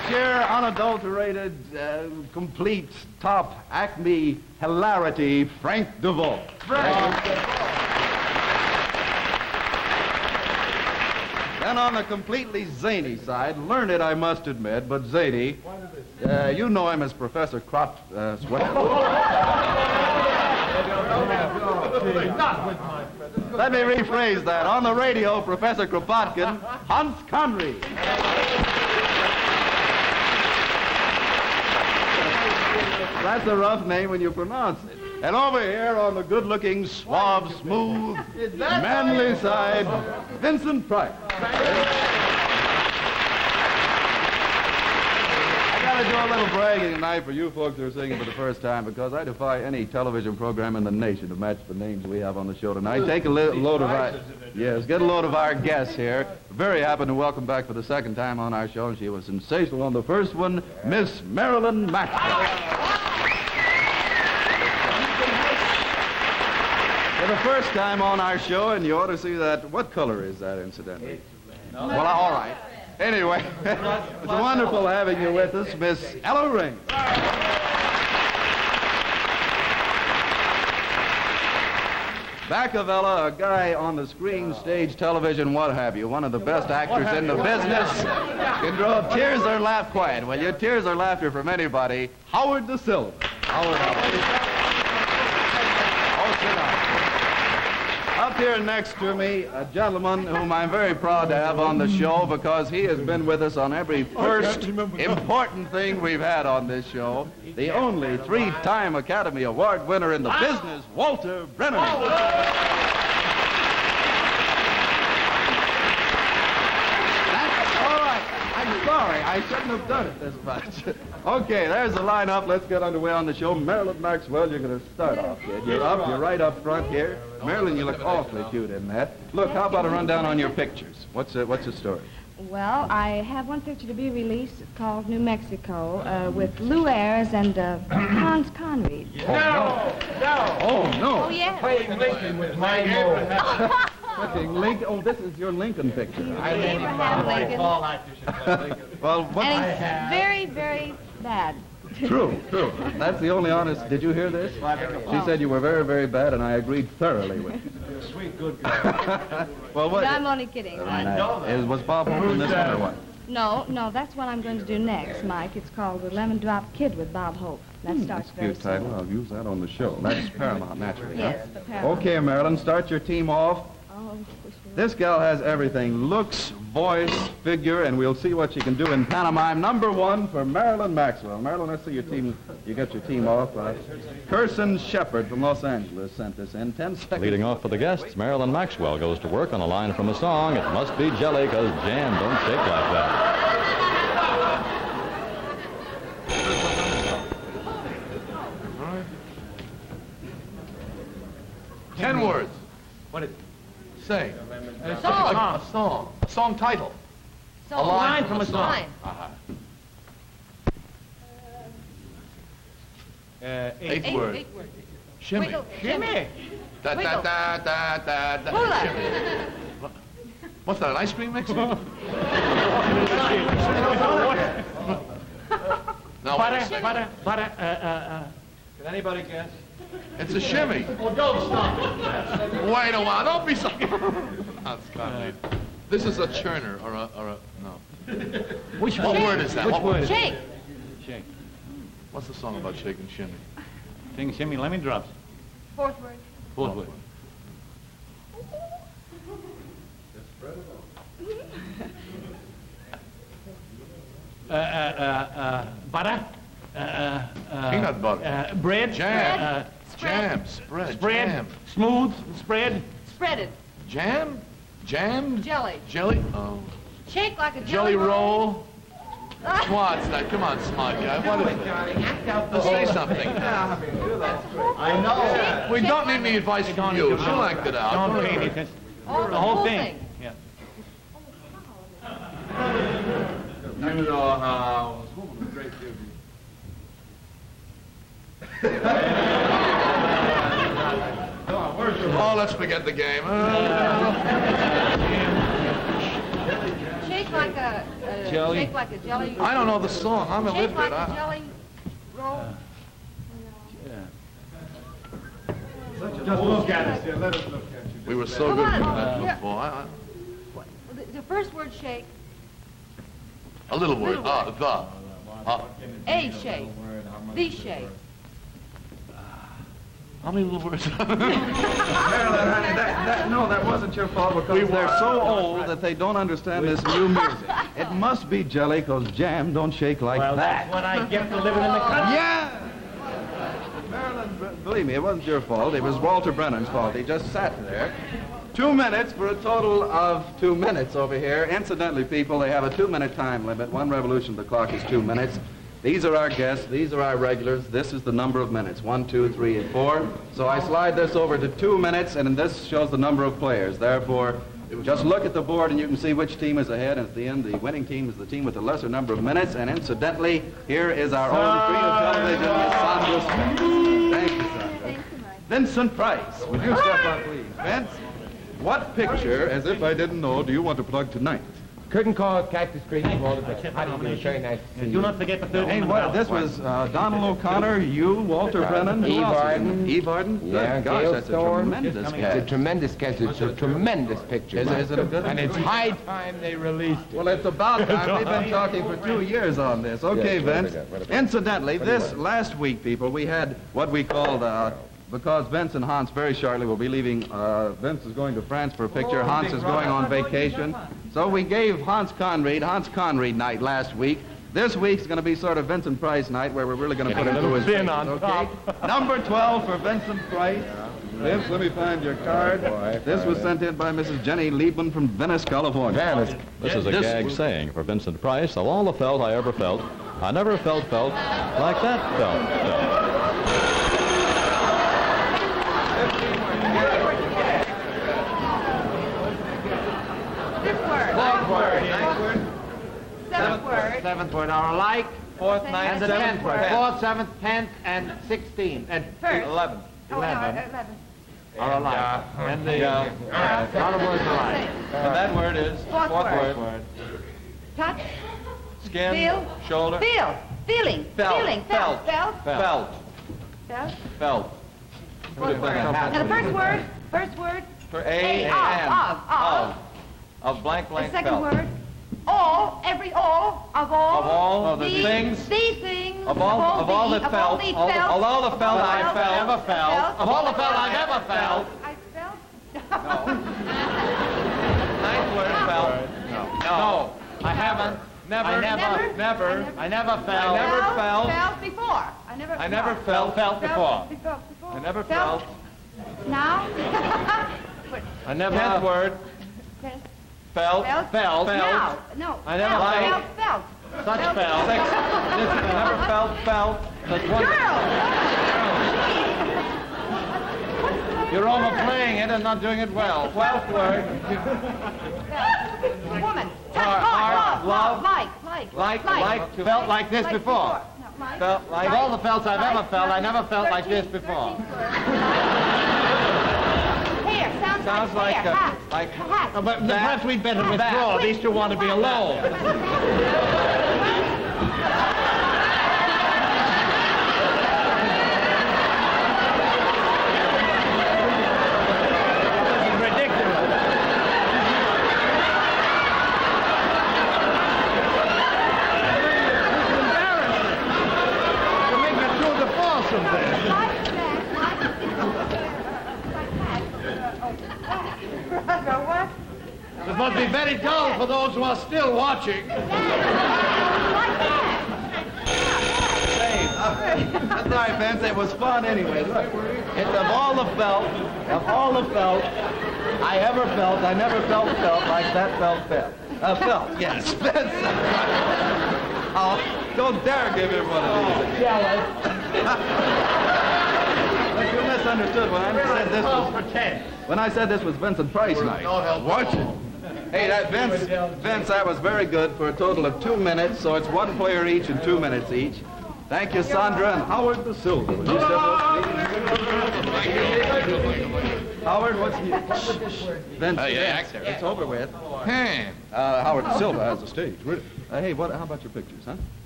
sheer, unadulterated, complete, top, acme hilarity, Frank DeVault. Then on the completely zany side, learned I must admit, but zany, you know him as Professor Let me rephrase that. On the radio, Professor Kropotkin, Hans Conried. That's a rough name when you pronounce it. And over here on the good-looking, suave, smooth, manly side, Vincent Price. I gotta do a little bragging tonight for you folks who are singing for the first time, because I defy any television program in the nation to match the names we have on the show tonight. Take a load of our... Yes, get a load of our guests here. Very happy to welcome back for the second time on our show, and she was sensational on the first one, Miss Marilyn Maxwell. For the first time on our show, and you ought to see that. What color is that, incidentally? Well, all right. Anyway, it's wonderful having you with us, Miss Ella Raines. Back of Ella, a guy on the screen, stage, television, what have you, one of the best actors in the business. Can draw tears or laugh quiet. Well, your tears or laughter from anybody, Howard Da Silva. Howard. Up here next to me, a gentleman whom I'm very proud to have on the show because he has been with us on every first important thing we've had on this show. The only three-time Academy Award winner in the business, Walter Brennan. Sorry, I shouldn't have done it this much. Okay, there's the lineup. Let's get underway on the show. Marilyn Maxwell, you're going to start off, kid. You're right up front here. Marilyn, you look awfully cute in that. Look, how about a rundown on your pictures? What's the story? Well, I have one picture to be released called New Mexico with Lou Ayres and Hans Conried. No! Oh, no. Oh, yeah. Playing Lincoln with my Abraham. Lincoln. Oh, this is your Lincoln picture. Abraham Lincoln. All actors should play Lincoln. Well, what? And it's very, very bad. True. That's the only honest. Did you hear this? She said you were very, very bad, and I agreed thoroughly with you. You're a sweet, good girl. Well, what? But I'm only kidding. Was Bob Hope in this one or what? No, that's what I'm going to do next, Mike. It's called The Lemon Drop Kid with Bob Hope. That starts very Cute title. I'll use that on the show. That's Paramount, naturally. Yes, huh? the Paramount. Okay, Marilyn, start your team off. Oh, This gal has everything. Looks, voice, figure, and we'll see what she can do in pantomime. Number one for Marilyn Maxwell. Marilyn, let's see your team. You got your team off. Kirsten Shepard from Los Angeles sent this in. 10 seconds. Leading off for the guests, Marilyn Maxwell goes to work on a line from a song. It must be jelly, because jam don't shake like that. Ten words. What is it? Say. Song. A song. A song title. So, A line from a song. line. Eighth word. Eight words. Shimmy. Wiggle, Shimmy. Da da da da da da. Hula. Shimmy. What's that? An ice cream mixer? No. Butter. Can anybody guess? It's a shimmy. Oh, don't stop it. Wait a while. Don't be so. That's funny. This is a churner or a no. Which What word is that? Which What word? Shake. Shake. What's the song about shaking shimmy? Sing shimmy lemon drops. Fourth word. Fourth word. Butter. Peanut butter. Bread. Jam. Spread. Jam. Spread. Spread. Jam. Smooth. Spread. Spread it. Jam. Jam. Jelly. Jelly. Oh. Shake like a Jelly roll. What's that? Come on, smart guy. What is it? Let's say something. I know. We don't need any advice from you. She'll act it out. Don't pay any attention. Oh, The whole thing. Yeah. Oh, let's forget the game. Shake shake like a Jelly. Shake like a jelly. I don't know the song. I'm Shake illiterate. like a jelly roll. Just look at us here. Let us look at you. We were so Come good on. at that Yeah. before. The first word shake. A little word. Little word. The. A shake. The shake. How many little words? Marilyn, honey, that wasn't your fault because they're so old that they don't understand this new music. It must be jelly because jam don't shake like Well, that. that's what I get for living in the country. Yeah! Marilyn, believe me, it wasn't your fault. It was Walter Brennan's fault. He just sat there. 2 minutes for a total of 2 minutes over here. Incidentally, people, they have a 2-minute time limit. One revolution of the clock is 2 minutes. These are our guests. These are our regulars. This is the number of minutes. 1, 2, 3, and 4. So I slide this over to 2 minutes, and this shows the number of players. Therefore, just look at the board, and you can see which team is ahead. And at the end, the winning team is the team with the lesser number of minutes. And incidentally, here is our own Free Television, Miss Sandra Smith. Thank you, Sandra. Vincent Price, would you step up, please? Vince, what picture, as if I didn't know, do you want to plug tonight? Curtain call, Cactus Creek, Walter. How do you do? Very nice to see Do you. not forget the third Hey, one. what, this was Donald O'Connor, you, Walter Brennan, who Eve else? Arden. Eve Arden? Good Yeah, gosh, Gail that's a Thorne. tremendous It's a cast. tremendous cast. It's a tremendous picture. Is it a good And it's high time they released it. Well, it's about time. We've been talking for 2 years on this. Okay, Yes, what have Vince. we got? What have we got? Incidentally, this last week, people, we had what we called, because Vince and Hans very shortly will be leaving, Vince is going to France for a picture, Hans is going on vacation. So we gave Hans Conried night last week. This week's going to be sort of Vincent Price night, where we're really going to put him through his thin paces, on okay? Number 12 for Vincent Price. Vince, let me find your card. This was sent in by Mrs. Jenny Liebman from Venice, California. This is a gag saying for Vincent Price. Of all the felt I ever felt, I never felt like that felt. This word. Fourth word. Ninth word. Seventh word. Seventh word are alike. Fourth, Same ninth, as and the seventh tenth word. word. Fourth, seventh, 10th, and 16th. And First. 11th. Oh, no, 11. Are alike. And the other words are alike. And that word is Fourth word. word. Touch. Skin, Feel. shoulder, Feel. Feeling. Felt. Feeling. Felt. Felt. felt, Felt. felt. Fourth word. Now the first word. First word. For A, A, of. of blank, The blank, second felt. word. All. Every all. Of all. Of all the the things, The things. of all that of felt, all the all the felt I felt, felt, ever felt, of all the felt I've ever felt. I felt. Ninth word, felt. No, I haven't. Never. Never. I never felt. I never felt. Felt before. I never felt before. Before. I never felt. Now. I never. Tenth word, Felt. felt, Felt. Now. No. I never felt. felt. Felt. Such Felt. felt. never felt. That's one. Girl. You're overplaying it and not doing it well. 12th word, Woman. Touch. Heart, love. Like. Felt like this before. No, like. felt like. Of all the felts I've ever felt, I never felt like this before. Hair. Sounds like hair. a- Hat. like- Hat. But perhaps we'd better withdraw. At least you want to be alone. This is ridiculous. You're making a tour de force of this. Like that. Like what? It must be very dull for those who are still watching. Like that. That's all right, Vince. It was fun anyway. Look, it's of all the felt I ever felt, I never felt like that felt. Felt, yes. Vince. Oh, don't dare give him one of these. Look, you misunderstood when I said this was Vincent Price night. Watch it. Hey, that Vince, that was very good for a total of 2 minutes, so it's one player each and 2 minutes each. Thank you, Sandra and Howard the Silver. Will you step up, please? Howard, what's Vince? Hey, act there. It's over with. Hey. Howard Silva has the stage. Hey, how about your pictures, huh?